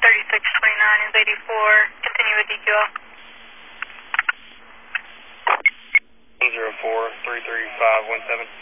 3629 is 84. Continue with DQL. 104 33517.